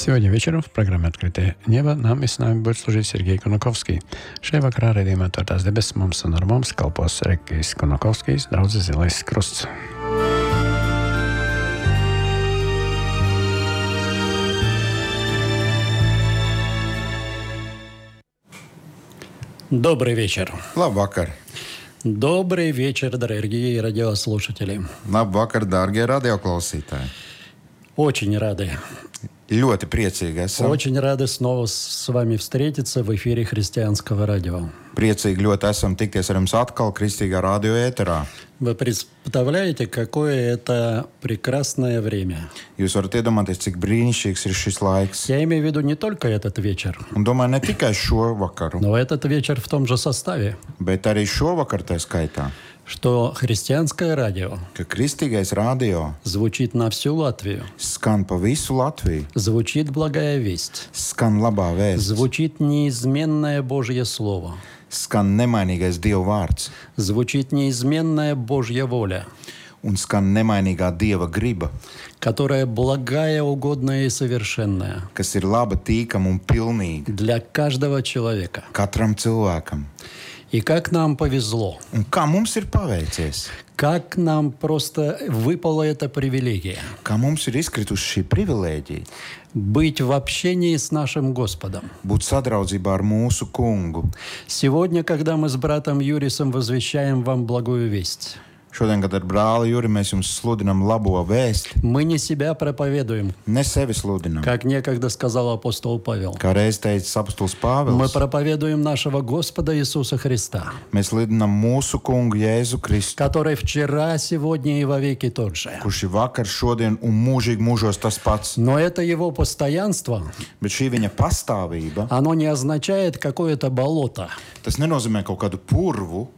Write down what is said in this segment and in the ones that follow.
Сегодня вечером в программе «Открытое небо» нам и с нами будет служить Сергей Конаковский. Šajā vakarā raidījumā Atvērtās debesis mums un ar mums kalpos Sergejs Konakovskis, draudzes Zilais Krusts. Добрый вечер. Labvakar. Добрый вечер, дорогие радиослушатели. Labvakar, dārgie radioklausītāji. Очень рады. Ļoti priecīgi esam. Очень рады снова с вами встретиться в эфире христианского радио. Priecīgi ļoti esam tikties ar jums atkal Kristīgā radio ēterā. Вы представляете, какое это прекрасное время? Jūs varat iedomāties, cik brīnišķīgs ir šis laiks. Я имею в виду не только этот вечер, Un domāju, ne tikai šo vakaru, но этот вечер в том же составе, bet arī šovakar tā skaitā, что христианское радио ka Kristīgais radio звучит на всю Латвию, skan pa visu Latviju, звучит благая весть, skan labā vēsts, звучит неизменное Божье Слово, skan nemainīgais Dieva vārds звучит неизменная Божья воля, un skan nemainīgā Dieva griba, которая благая, угодная и совершенная kas ir laba, tīkama un pilnīga для каждого человека. katram cilvēkam. И как нам повезло, Un kā mums ir paveicies? как нам просто выпала эта привилегия Kā mums ir izkritusi šī privilēģija быть в общении с нашим Господом. būt sadraudzībā ar mūsu kungu. Сегодня, когда мы с братом Юрисом возвещаем вам благую весть, Šodien, kad ar brāli Juri mēs jums sludinam labo vēsti, мы не себя проповедуем, ne sevi sludinam. как некогда сказал апостол Павел. Kā reiz teica apostols Мы Pāvils, проповедуем нашего Господа Иисуса Христа, mēs sludinam mūsu kungu Jēzu Kristu, который вчера, сегодня и вовеки тот же. kurš ir vakar, šodien un mūžīgi mūžos tas pats. Но это его постоянство, Bet šī viņa pastāvība, оно не означает какое-то болото. tas nenozīmē kaut kādu purvu,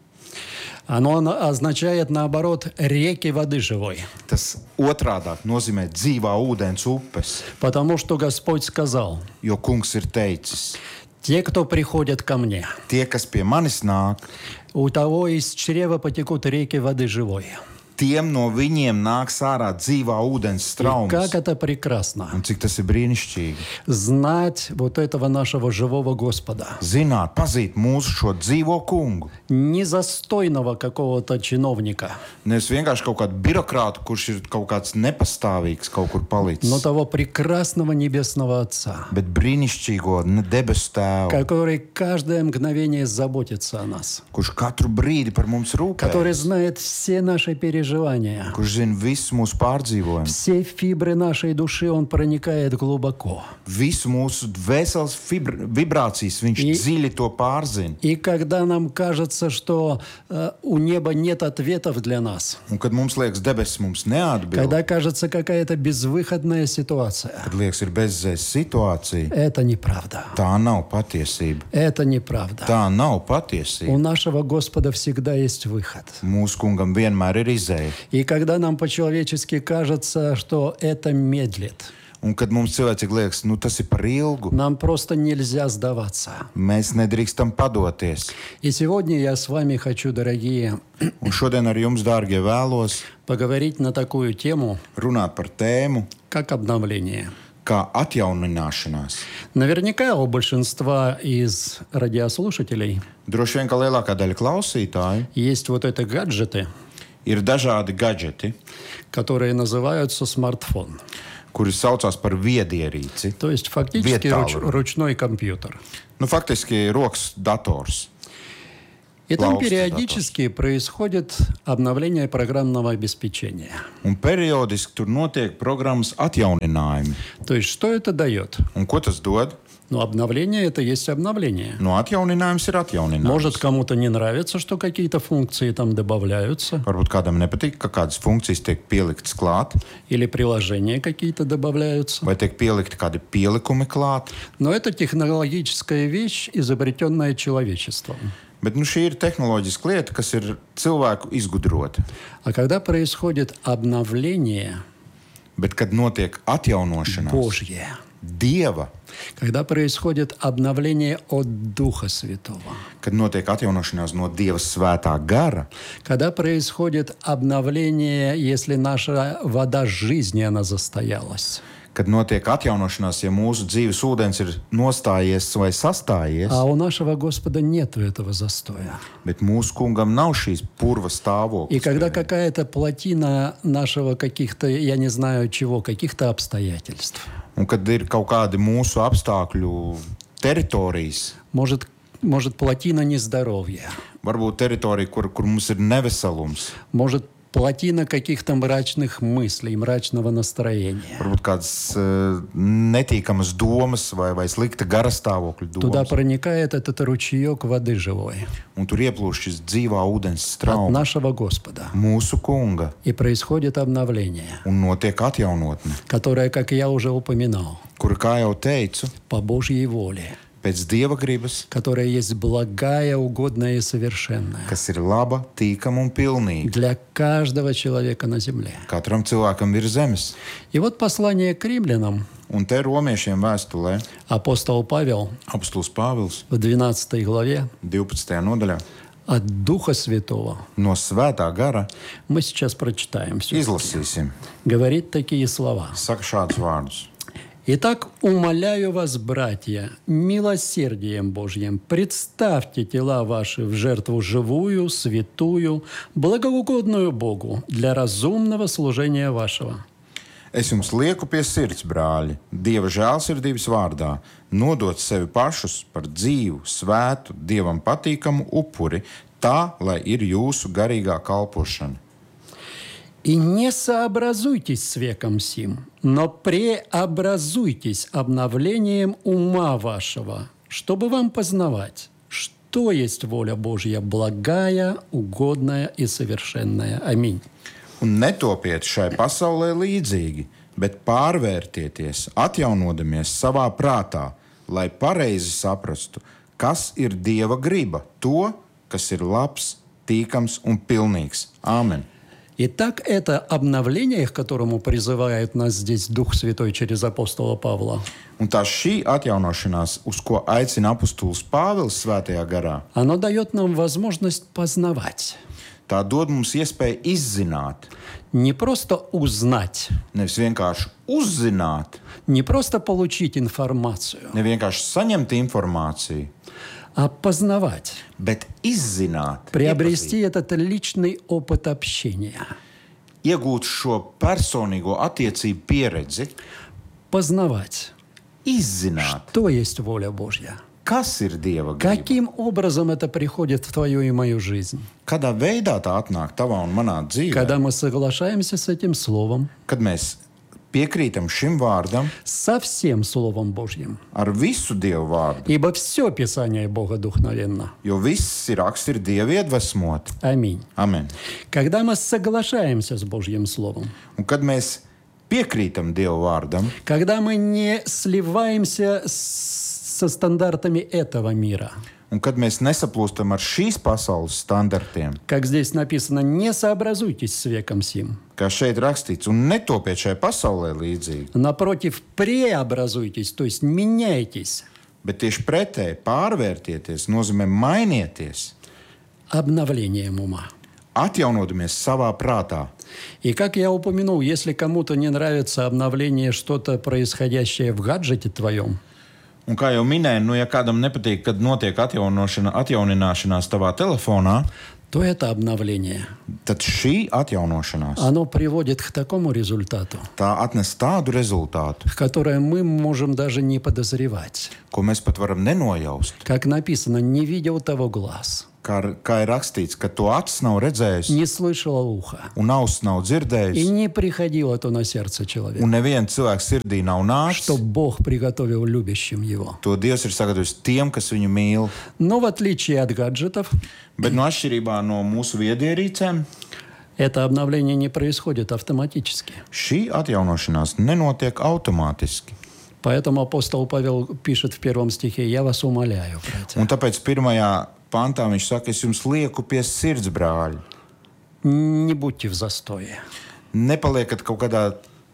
Оно означает, наоборот, реки воды живой. tas otrādāk nozīmē dzīvā ūdens upes, Потому что Господь сказал, jo kungs ir teicis, те, кто приходят ко мне, tie, kas pie manis nāk, у того из чрева потекут реки воды живой. tiem no viņiem nāks ārā dzīvā ūdens И straumes. как это прекрасно. Un cik tas ir brīnišķīgi. Знать вот этого нашего живого Господа. Zināt, pazīt mūsu šo dzīvo kungu. Не застойного какого-то чиновника, Nevis vienkārši kaut kādu birokrātu, kurš ir kaut kāds nepastāvīgs kaut kur palicis, но того прекрасного Небесного Отца, bet brīnišķīgo debesu tēvu, который каждое мгновение заботится о нас, kurš katru brīdi par mums который rūpējas, знает все наши переживания, kurš zina visus mūsu pārdzīvojumus, все фибры нашей души Он проникает глубоко. visu mūsu dvēseles vibrācijas, viņš I- dziļi to pārzina. И когда нам кажется, что у неба нет ответов для нас, Un kad mums liekas, debesis mums neatbild, когда кажется какая-то безвыходная ситуация, kad liekas, ir bezzēs situācija, это неправда. tā nav patiesība. Это неправда. Tā nav У patiesība. нашего Господа всегда есть выход. Mūsu kungam vienmēr ir izēja. И когда нам по-человечески кажется, что это медлит, Un kad mums cilvēcīgi liekas, tas ir par ilgu, нам просто нельзя сдаваться. mēs nedrīkstam padoties. И сегодня я с вами хочу, дорогие, Un šodien ar jums, dārgie, vēlos поговорить на такую тему, runāt par tēmu, как обновление. kā atjaunināšanās. Наверняка у большинства из радиослушателей Droši vien, ka lielākā daļa klausītāju есть вот это гаджеты, ir dažādi gadgeti, которые называются смартфон. kuri saucās par viedierīci. То есть фактически Виеталру. ручной компьютер. Faktiski rokas dators. И там Лаусный периодически происходит обновление программного обеспечения. Un periodiski tur notiek programmas atjauninājumi. То есть что это дает? Un ko tas dod? Ну, обновление – это есть обновление. Atjauninājums ir atjauninājums. Может, кому-то не нравится, что какие-то функции там добавляются, Varbūt kādam nepatīk, ka kādas funkcijas tiek pieliktas klāt, или приложения какие-то добавляются. vai tiek pielikti kādi pielikumi klāt. Но это технологическая вещь, изобретенная человечеством. Bet šī ir tehnoloģiska lieta, kas ir cilvēku izgudrota. А когда происходит обновление Bet, kad notiek atjaunošanās, Божье, Dieva, когда происходит обновление от Духа Святого, kad notiek atjaunošanās no Dieva svētā gara, когда происходит обновление, если наша вода жизни, она застоялась, Kad notiek atjaunošanās, ja mūsu dzīves ūdens ir nostājies vai sastājies, А у нашего Господа нету этого застоя. bet mūsu kungam nav šīs purva И stāvoklis. когда какая-то плотина нашего каких-то, я не знаю чего, каких-то обстоятельств, Un kad ir kaut kādi mūsu apstākļu teritorijas, может плотина нездоровья, varbūt teritorija, kur mums ir neveselums, может плотина каких-то мрачных мыслей, мрачного настроения. varbūt kādas netīkamas domas vai slikta garastāvokļa Туда domas. проникает этот ручеек воды живой Un tur ieplūst šis dzīvā ūdens от straums нашего Господа. mūsu kunga И происходит обновление, un notiek atjaunotne, которое, как я уже упоминал, kura, kā jau teicu, по Божьей воле, pēc Dieva gribas, которая есть благая, угодная и совершенная kas ir laba, tīkama un pilnīga. для каждого человека на земле. Katram cilvēkam ir zemes. И вот послание к римлянам Un te romiešiem vēstulē апостол Павел apustulis Pāvils в 12 главе 12. nodaļā от Духа Святого, no svētā gara мы сейчас прочитаем все, izlasīsim. говорит такие слова. Saka šādus vārdus. «Итак, умоляю вас, братья, милосердием Божьим, представьте тела ваши в жертву живую, святую, благоугодную Богу для разумного служения вашего». Es jums lieku pie sirds, brāļi, Dieva žēlsirdības vārdā, nodot sevi pašus par dzīvu, svētu, Dievam patīkamu upuri, tā, lai ir jūsu garīgā kalpošana. «И не сообразуйтесь с веком сим, но преобразуйтесь обновлением ума вашего, чтобы вам познавать, что есть воля Божья, благая, угодная и совершенная». Аминь. Un netopiet šai pasaulē līdzīgi, bet pārvērtieties, atjaunodamies savā prātā, lai pareizi saprastu, kas ir Dieva griba, to, kas ir labs, tīkams un pilnīgs. Āmen! Итак, это обновление, к которому призывает нас здесь Дух Святой через апостола Павла, Un tā šī atjaunošanās, uz ko aicina apustulis Pāvils svētajā garā, оно дает нам возможность познавать. tā dod mums iespēju izzināt, Не просто узнать, nevis vienkārši uzzināt, не просто получить информацию, ne vienkārši saņemt informāciju, а познавать. bet izzināt, Приобрести этот личный опыт общения. iegūt šo personīgo attiecību pieredzi, Познавать, izzināt, что есть воля Божья. kas ir Dieva griba. Каким образом это приходит в твою и мою жизнь? Kādā veidā tā atnāk tavā un manā dzīvē, Когда мы соглашаемся с этим Словом, kad mēs piekrītam šim vārdam со всем Словом Божьим. ar visu Dievu vārdu, Ибо все Писание Богодухновенно. jo viss ir raksts ir Dieva iedvesmot. Аминь. Amen. Когда мы соглашаемся с Божьим Словом, Un kad mēs piekrītam Dieva vārdam, когда мы не сливаемся со стандартами этого мира, un kad mēs nesaplūstam ar šīs pasaules standartiem, как здесь написано, не сообразуйтесь с веком сим. kā šeit rakstīts, un netopiet šai pasaulē līdzīgi, Напротив, преобразуйтесь, то есть меняйтесь bet tieši pretēji pārvērtieties, nozīmē mainieties, обновлением ума. atjaunodamies savā prātā. И как я упомянул, если кому-то не нравится обновление, что-то происходящее в гаджете твоем, Un kā jau minēju, ja kādam nepatīk, kad notiek atjaunināšanās tavā telefonā, то это обновление. tad šī atjaunošanās Оно приводит к такому результату, tā atnes tādu rezultātu, который мы можем даже не подозревать. ko mēs pat varam nenojaust. Как написано, не видел того глаз, Kā ir rakstīts, ka to acis nav redzējis, не слышало ухо, un auss nav и dzirdējis, не приходило то на сердце человека, un neviens cilvēks sirdī nav что nācis. Бог приготовил любящим его. To Dievs ir sagatavojis tiem, kas viņu mīl. Но в отличие от гаджетов, Bet no atšķirībā no mūsu viedierīcēm, это обновление не происходит автоматически. šī atjaunošanās nenotiek automātiski. Поэтому апостол Павел пишет в 1 стихе: «Я вас умоляю, братья, Un tāpēc pirmajā pantā viņš saka, es jums lieku pie sirds, brāļi. не будьте в застое». Nepaliekat kaut kādā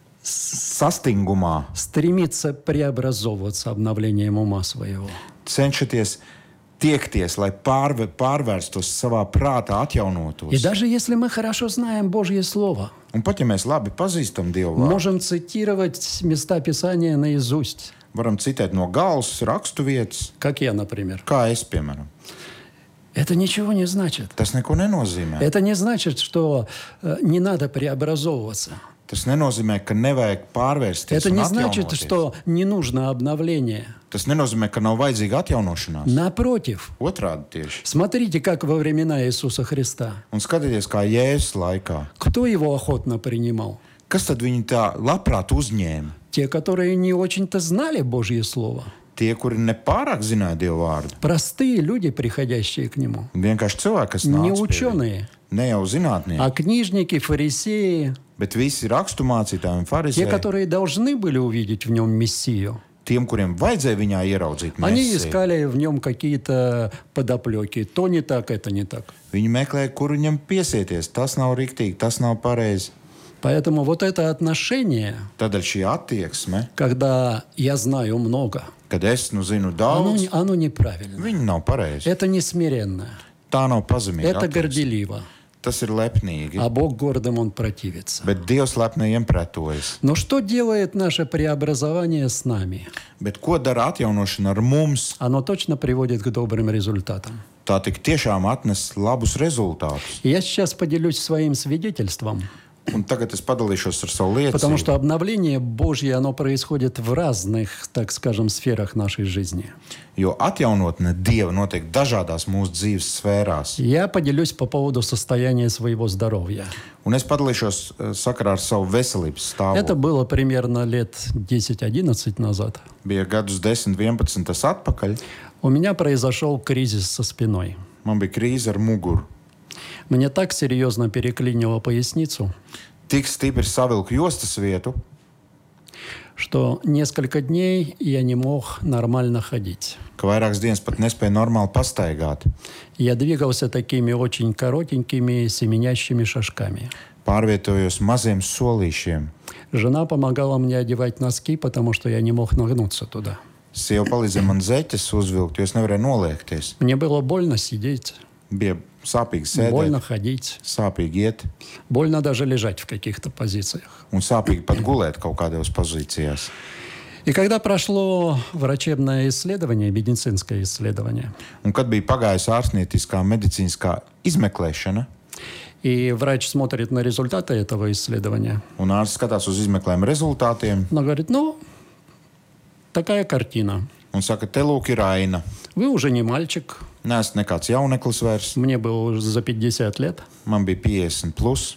sastingumā, Стремиться преобразовываться обновлением ума своего. cenšaties tiekties, lai pārvērstos savā prātā, И atjaunotos. даже если мы хорошо знаем Божье Слово, Un pat ja mēs labi pazīstam Dievu vārdu, можем цитировать места Писания наизусть, varam citēt no galvas rakstu vietas, как я, например. kā es, piemēram. Это ничего не значит. Tas neko nenozīmē. Это не значит, что не надо преобразовываться. Tas nenozīmē, ka nevajag pārvērsties Это un не значит, atjaunoties. что не нужно обновление. Tas nenozīmē, ka nav vajadzīga atjaunošanās. Напротив, Otrādi tieši. смотрите, как во времена Иисуса Христа. Un skatieties, kā Jēzus laikā. Кто его охотно принимал? Kas tad viņi tā labprāt uzņēma? Те, которые не очень-то знали Божье Слово. Tie, kuri nepārāk zināja Dievu vārdu. Простые люди, приходящие к Нему. Vienkārši cilvēki, kas Не nāca pie viņa. ученые, Ne jau zinātnieki, а книжники, фарисеи, bet visi raksturmācītāji un те, farizēji, которые должны были увидеть в Нем Мессию. tiem, kuriem vajadzēja viņā ieraudzīt Они Mēsiju. искали в Нем какие-то подоплеки. То не так, это не так. Viņi meklēja, kur viņam piesieties. Tas nav riktīgi, tas nav pareizi. Поэтому вот это отношение, Tādēļ šī attieksme, когда я знаю много, kad es zinu daudz, оно неправильно. viņa nav pareiza. Это не смиренно. Tā nav pazemīga. Это attieksme. горделиво. Tas ir lepnīgi, А Бог гордым Он противится. bet Dievs lepniem pretojas. Но что делает наше преобразование с нами? Bet ko dara atjaunošana ar mums? Оно точно приводит к добрым результатам. Tā tik tiešām atnes labus rezultātus. И я сейчас поделюсь своим свидетельством, Un tagad es padalīšos ar savu потому liecību. что обновление Божье, оно происходит в разных, так скажем, сферах нашей жизни. Jo atjaunotne Dieva notiek dažādās mūsu dzīves sfērās. Я поделюсь по поводу состояния своего здоровья. Un es padalīšos sakarā ar savu veselības Это stāvokli. было примерно лет 10-11 назад. Bija gadus 10, 11 atpakaļ. У меня произошел кризис со спиной. Man bija krīze ar muguru. Мне так серьезно переклинило поясницу, Tik stipri savilku jostas vietu, что несколько дней я не мог нормально ходить. ka vairākas dienas pat nespēju normāli pastaigāt. Я двигался такими очень коротенькими семенящими шажками. Pārvietojos maziem solīšiem. Жена помогала мне одевать носки, потому что я не мог нагнуться туда. Sieva palīdzēja man zeķes uzvilkt, jo es nevarēju noliekties. Мне было больно сидеть, Bija sāpīgi больно sēdēt, ходить, sāpīgi iet больно даже лежать в каких-то позициях. un sāpīgi pat gulēt kaut kādās pozīcijās. И когда прошло врачебное исследование, медицинское исследование, Un kad bija pagājusi ārstnieciskā medicīniskā izmeklēšana, и врач смотрит на результаты этого исследования, un ārsts skatās uz izmeklējuma rezultātiem она говорит, ну, такая картина. un saka, te lūk ir aina. Вы уже не мальчик, Neesmu nekāds jauneklis vairs, мне было уже за 50 лет. man bija 50 plus.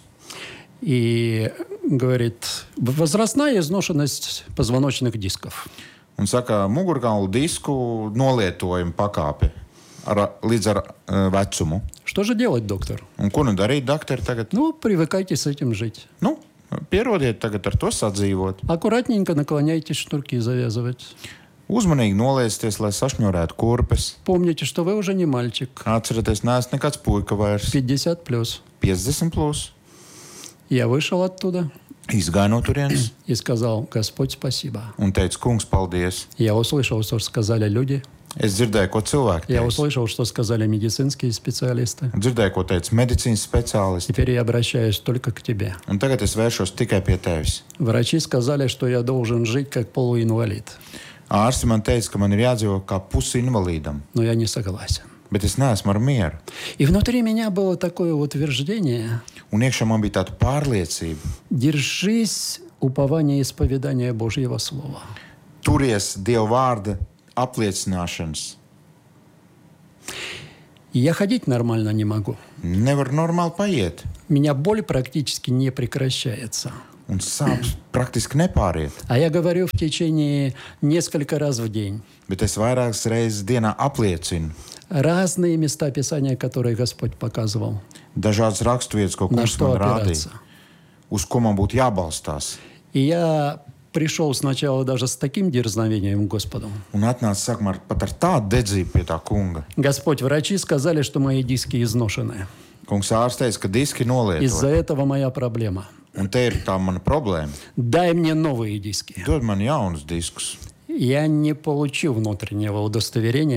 И говорит, возрастная изношенность позвоночных дисков. Un saka, mugurkaulu disku nolietojuma pakāpe līdz ar vecumu. Что же делать, доктор? Un ko nu darīt, doktori, tagad? Ну, привыкайте с этим жить. Nu, pierodiet tagad ar to sadzīvot. Аккуратненько наклоняйтесь шнурки завязывать. Uzmanīgi noliecieties, lai sašņurētu kurpes. Помните, что вы уже не мальчик. Atcerieties, neesmu nekāds puika vairs. 50 плюс. 50 plus. Я вышел оттуда Izgāju no turienes и сказал, Господь, спасибо. un teicu, kungs, paldies. Я услышал, что сказали люди. Es dzirdēju, ko cilvēki Я teica. услышал, что сказали медицинские специалисты. Dzirdēju, ko teica medicīnas speciālisti. Теперь я обращаюсь только к тебе. Un tagad es vēršos tikai pie tevis. Врачи сказали, что я должен жить как полуинвалид. Ārsti man teica, ka man ir jādzīvo kā pusinvalīdam, Но я не согласен. bet es neesmu ar mieru. И внутри меня было такое утверждение. Un iekšā man bija tāda pārliecība. Держись упования и исповедания Божьего Слова. Turies Dieva vārda apliecināšanas. И я ходить нормально не могу. Nevar normāli paiet. У меня боль практически не прекращается. Un sāpes praktiski nepāriet. А я говорю в течение несколько раз в день. Bet es vairākas reizes dienā apliecinu Разные места Писания, которые Господь показывал. dažādas raksturvietas, ko На kungs что man rādīja, опираться. uz ko man būtu jābalstās. И я пришел сначала даже с таким дерзновением к Господу. Un atnāca sākumā pat ar tādu dedzību pie tā kunga. Господь, врачи сказали, что мои диски изношены. Kungs ārsts teica, ka diski Из-за nolietoja. этого моя проблема. Un te ir tā mana problēma. Дай мне новые диски. Dod man jaunus diskus. Я не получил внутреннего удостоверения.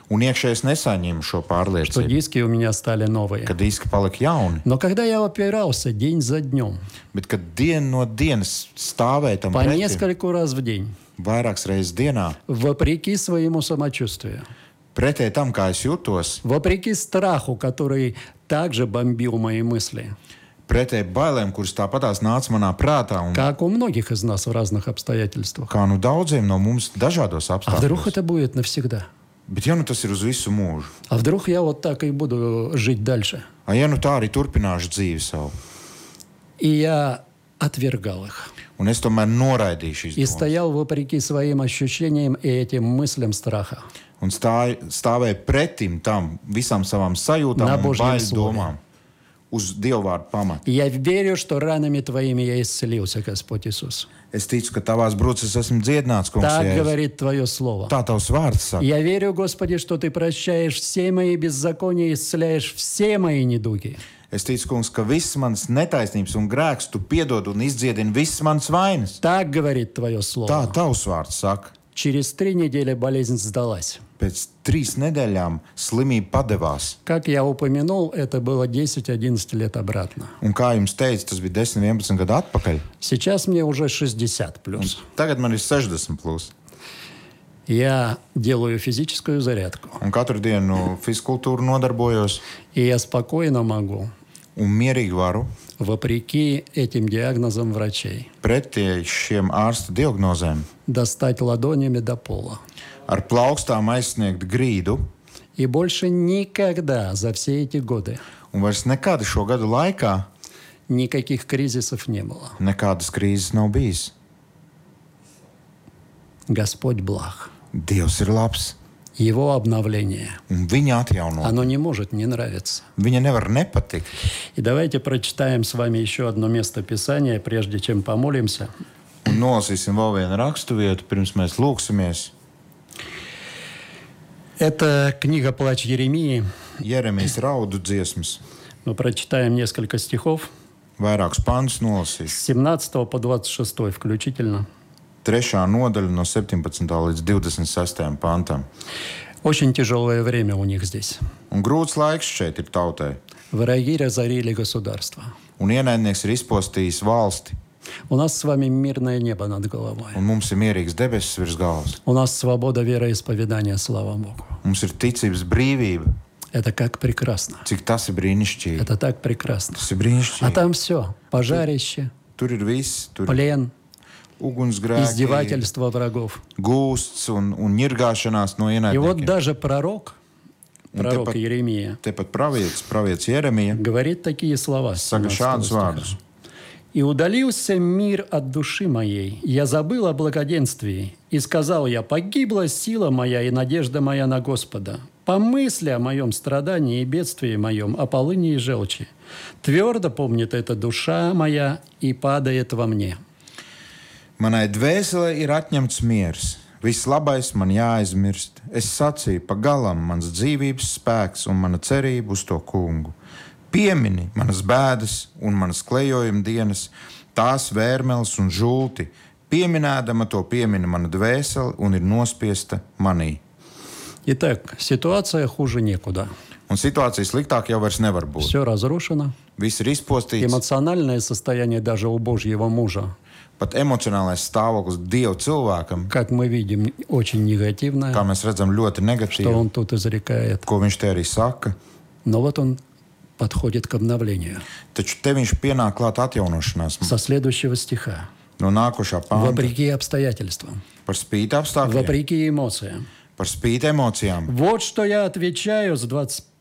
Un iekšējais nesaņēma šo что pārliecību, диски у меня стали новые. ka diski palika jauni. Но когда я опирался день за днем, Bet, kad diena no dienas stāvēja tam по pretī, нескольку раз в день, vairākas reizes dienā, вопреки своему самочувствию, pretēji tam, kā es jutos, вопреки страху, который также бомбил мои мысли, pretēji bailēm, kuras tāpatās nāca manā prātā, un как у многих из нас в разных обстоятельствах. kā nu daudziem no mums dažādos А вдруг apstākļos. это будет навсегда? Bet, ja nu tas ir uz visu mūžu, А вдруг я вот так и буду жить дальше? ja nu tā arī turpināšu dzīvi savu, И я отвергал их. un es tomēr noraidīju šīs И domas, стоял вопреки своим ощущениям и этим мыслям страха. un stāvēju pretim tam visām savām sajūtām На un Божьем baiļu слове. domām uz Dievu vārdu pamata. И я верю, что ранами Твоими я исцелился, Господь Иисус. Es ticu, ka tavās brūces esmu dziedināts, kungs, Так Jēzus. говорит Твое Слово. Tā tavs vārds saka. Я верю, Господи, что Ты прощаешь все мои беззакония и исцеляешь все мои недуги. Es ticu, kungs, ka visas manas netaisnības un grēks tu piedod un izdziedini visas manas vainas. Так говорит Твое Tā Слово. tavs vārds saka. Через 3 недели болезнь сдалась. Pēc 3 nedēļām slimība padevās. Как я упомянул, это было 10-11 лет обратно. Un kā jums teicu, tas bija 10, 11 gadu atpakaļ. Сейчас мне уже 60 плюс. Tagad man ir 60 plus. Я делаю физическую зарядку. Un katru dienu fizkultūru nodarbojos И я спокойно могу, un mierīgi varu вопреки этим диагнозам врачей, pretī šiem ārsta diagnozēm достать ладонями до пола. ar plaukstām aizsniegt grīdu. И больше никогда за все эти годы Un vairs nekad šo gadu laikā никаких кризисов не было. nekādas krīzes nav bijis. Господь благ. Dievs ir labs Его обновление, un viņa atjauno. оно не может не нравиться. Viņa nevar nepatikt. И давайте прочитаем с вами еще одно место Писания, прежде чем помолимся. Un nolasīsim vēl vienu raksturvietu, pirms mēs lūksimies. Это книга «Плач Еремии». Jeremijas raudu dziesmas. Мы прочитаем несколько стихов Vairākus pantus nolasīs. с 17 по 26 включительно. 3. nodaļa no 17. līdz 26. pantam. Очень тяжелое время у них здесь. Un grūts laiks šeit ir tautai. Враги разорили государство. Un ienaidnieks ir izpostījis valsti. У нас с вами мирное небо над головой. Un mums ir mierīgs debesis virs galvas. У нас свобода вероисповедания, слава Богу. Mums ir ticības brīvība. Это как прекрасно. Cik tas ir brīnišķīgi. Это так прекрасно. Tas ir А brīnišķīgi. там все. Пожарище, Tur ir viss. Tur ir плен, ugunsgrēki, издевательство врагов. gūsts un ņirgāšanās no И вот ienaidniekiem. даже пророк Un tepat, Еремия, tepat pravietis Jeremija говорит такие слова. с saka 17 šādus стиха. vārdus. «И удалился мир от души моей, я забыл о благоденствии, и сказал я, погибла сила моя и надежда моя на Господа. Помысли о моем страдании и бедствии моем, о полыни и желчи. Твердо помнит это душа моя и падает во мне». Manai dvēselē ir atņemts miers. Viss labais man jāaizmirst. Es sacīju, pagalam mans dzīvības spēks un mana cerība uz to kungu. Piemini manas bēdas un manas klejojuma dienas, tās vērmeles un žulti. Pieminēdama to piemina mana dvēsele un ir nospiesta manī. Итак, ситуация хуже некуда. Un situācija sliktāk jau vairs nevar būt. Все разрушено. Viss ir izpostīts, Эмоциональное состояние даже у Божьего мужа, pat emocionālais stāvoklis Dieva cilvēkam, как мы видим, очень негативное, kā mēs redzam, ļoti что negatīvi, он тут изрекает. ko viņš te arī saka. Но вот он подходит к обновлению. Taču te viņš pienāk klāt atjaunošanās Со следующего стиха. no nākošā panta. Вопреки обстоятельствам, Par spīti apstākļiem, вопреки эмоциям. par spīti emocijām. Вот что я отвечаю с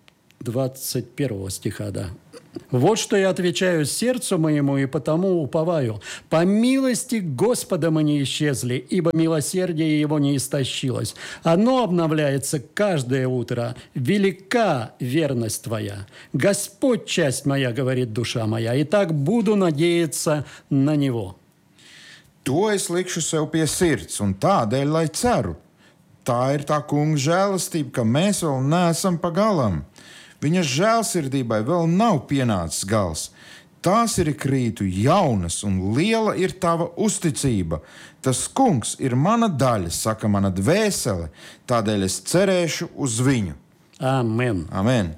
21 стиха, да. Вот что я отвечаю сердцу моему и потому уповаю. По милости Господа мы не исчезли, ибо милосердие Его не истощилось. Оно обновляется каждое утро. Велика верность Твоя. Господь, часть моя, говорит душа моя, и так буду надеяться на Него. To es likšu sev pie sirds, un tādēļ, lai ceru. Tā ir tā kunga žēlastība, ka mēs vēl neesam pa galam. Viņa žēlsirdībai vēl nav pienācis gals. tās ir krītu jaunas, un liela ir tava uzticība. Tas kungs ir mana daļa, saka mana dvēsele, tādēļ es cerēšu uz viņu. Амен. Amen.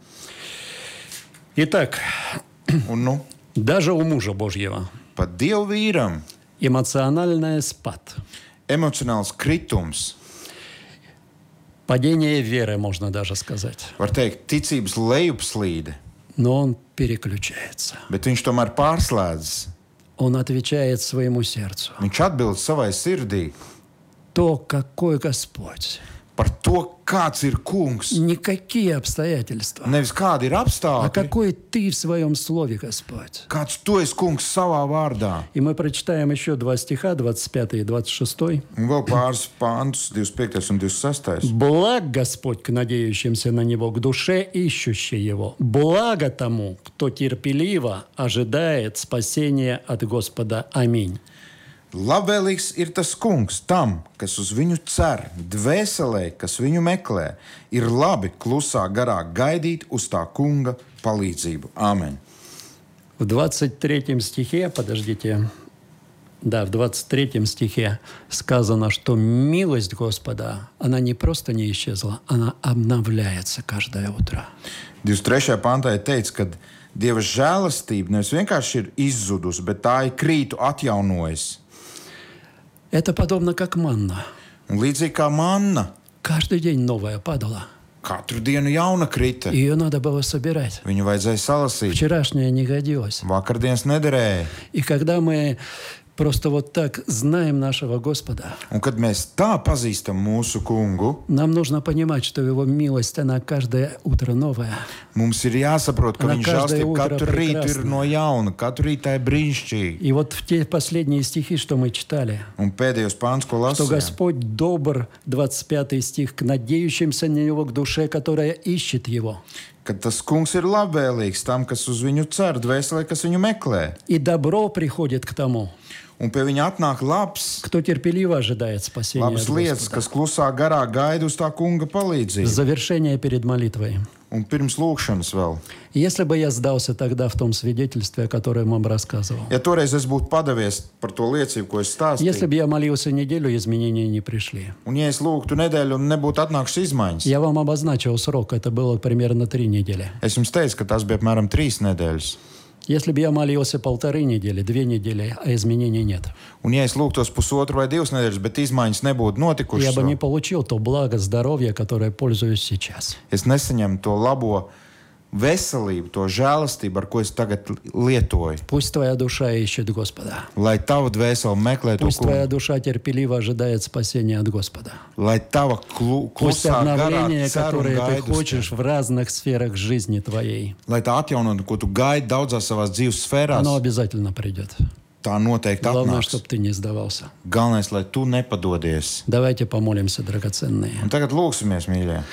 Итак, Un nu, даже у мужа Божьего pat Dievu vīram эмоциональный спад, emocionāls kritums, падение веры, можно даже сказать. var teikt, ticības lejupslīde, Но он переключается. bet viņš tomēr pārslēdzas. Он отвечает своему сердцу. Viņš atbild savai sirdī То, какой Господь. par to, kāds ir kungs. Никакие обстоятельства. Nevis kādi ir А apstākļi, какой ты в своем слове, Господь. kāds tu esi kungs savā vārdā. И мы прочитаем еще 2 стиха, 25 и 26. Un vēl pāris pāntus, 25 un 26. «Благ Господь к надеющимся на Него, к душе ищущей Его. Благо тому, кто терпеливо ожидает спасения от Господа. Аминь». Labvēlīgs ir tas kungs tam, kas uz viņu cer, dvēselē, kas viņu meklē. Ir labi klusā garā gaidīt uz tā kunga palīdzību. Āmen. В 23 стихе, подождите, да, в 23 стихе сказано, что милость Господа, она не просто не исчезла, она обновляется каждое утро. 23. pantā ir teikts, ka Dieva žēlastība nevis vienkārši ir izzudusi, bet tā ir krītu atjaunojusi. Это подобно как манна. Un līdzīgi kā manna, Каждый день новая падала. katru dienu jauna krita. Ее надо было собирать. Viņu vajadzēja salasīt. Вчерашняя не годилась. Vakardienas nederēja. И когда мы просто вот так знаем нашего Господа, Un kad mēs tā pazīstam mūsu kungu, нам нужно понимать, что Его милость, она каждое утро новая. mums ir jāsaprot, ka Она viņa каждое žēlastība утро katru rītu ir прекрасна. no jauna, katru rītu tā ir brīnišķīga. И вот в те последние стихи, что мы читали, Un pēdējos pāns, ko что lasījām, Господь добр, 25 стих, к надеющимся на Него, к душе, которая ищет Его. ka tas kungs ir labvēlīgs tam, kas uz viņu cer, dvēselē, kas viņu meklē. И добро приходит к тому, Un pie viņa atnāk labs, кто терпеливо ожидает спасения labas от lietas, Господа. kas klusā garā gaida uz tā kunga palīdzību. Завершение перед молитвой. Un pirms lūkšanas vēl. Если бы я сдался тогда в том свидетельстве, о котором вам рассказывал, Ja toreiz es būtu padevies par to liecību, ko es если stāstīju, бы я молился неделю, изменения не пришли. un ja es lūgtu nedēļu un nebūtu atnākušas izmaiņas, Я вам обозначил срок, это было примерно 3 недели. es jums teicu, ka tas bija apmēram 3 nedēļas. Если бы я молился 1,5 недели, 2 недели, а изменений нет, Un ja es lūgtos 1,5 vai 2 nedēļas, bet izmaiņas nebūtu notikušas, я бы не vēl, получил то благо здоровья, которое пользуюсь сейчас. es nesaņemu to labo veselību, to žēlastību, ar ko es tagad lietoju. Пусть твоя душа ищет Господа. Lai tava dvēsele meklē to Пусть твоя kungu, душа терпеливо ожидает спасения от Господа. lai tava Пусть klusā garā обновления, cer un которые ты gaida uz tevi. хочешь в разных сферах жизни твоей, Lai tā atjaunotu, ko tu gaidi daudzās savās dzīves sfērās, оно обязательно придет. tā noteikti Главное, atnāks. чтобы ты не сдавался. Galvenais, lai tu nepadodies. Давайте помолимся, драгоценные. Un tagad lūksimies, mīļie.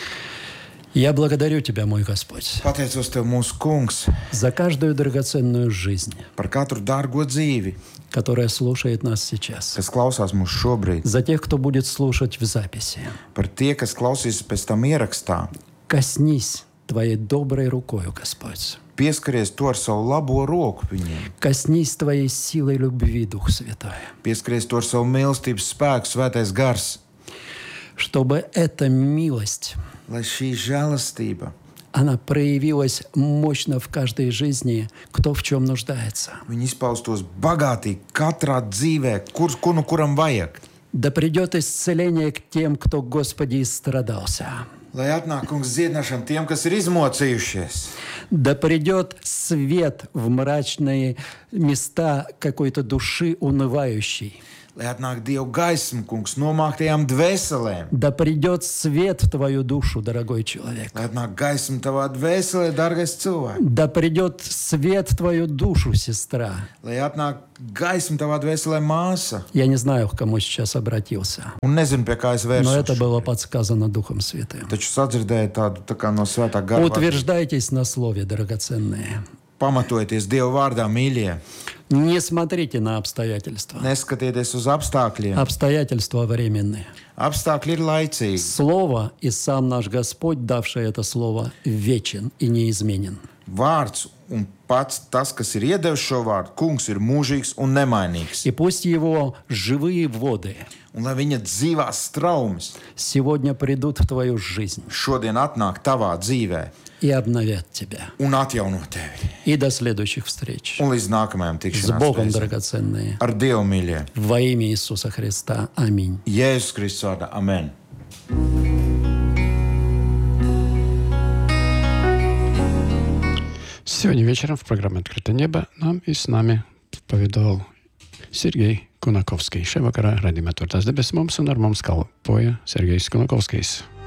Я благодарю Тебя, мой Господь, Pateicos Tev, mūsu kungs, за каждую драгоценную жизнь, par katru dārgo dzīvi, которая слушает нас сейчас, kas klausās mūsu šobrīd, за тех, кто будет слушать в записи. par tie, kas klausīs pēc tam ierakstā. Коснись Твоей доброй рукою, Господь. Pieskaries to ar savu labo roku viņiem. Коснись Твоей силой любви, Дух Святой. Pieskaries to ar savu mīlestības spēku, Svētais Gars. Чтобы эта милость, Lai šī žēlastība, она проявилась мощно в каждой жизни, кто в чем нуждается. viņi izpaustos bagātīgi katrā dzīvē, kuram vajag. Да придет исцеление к тем, кто, Господи, истрадался. Lai atnāk kungs dziedināšana tiem, kas ir izmocījušies. Да придет свет в мрачные места какой-то души унывающей. Lai atnāk Dieva gaisma, kungs, nomāktajām dvēselēm. Да придет свет в твою душу, дорогой человек. Lai atnāk gaisma tavā dvēselē, dārgais cilvēks. Да придет свет в твою душу, сестра. Lai atnāk gaisma tavā dvēselē, māsa. Я не знаю, к кому сейчас обратился, Un nezinu, pie kā es но это vērsos. было подсказано Духом Святым. Taču sadzirdēju tādu tā kā no svētā gara. Утверждайтесь на слове, драгоценные. Pamatojieties Dieva vārdā, mīļie. Не смотрите на обстоятельства. Neskatieties uz apstākļiem. Обстоятельства временные. Apstākļi ir laicīgi. Слово и сам наш Господь, давший это слово, вечен и неизменен. Vārds un pats tas, kas ir iedevis šo vārdu, kungs, ir mūžīgs un nemainīgs. И пусть его живые воды Un lai viņa dzīvās straumes сегодня придут в твою жизнь šodien atnāk tavā dzīvē и обновят тебя. un atjauno tevi. И до следующих встреч. Un līdz nākamajam С tikšanās Богом, reizēm. драгоценные. Ar Dievu, mīļie. Во имя Иисуса Христа. Аминь. Jēzus Kristus vārdā. Amen. Сегодня вечером в программе «Открытое небо» нам и с нами поведал Сергей Kunakovskis. Šajā vakarā raidījumā Atvērtās debesis mums un ar mums kalpoja Sergejs Kunakovskis.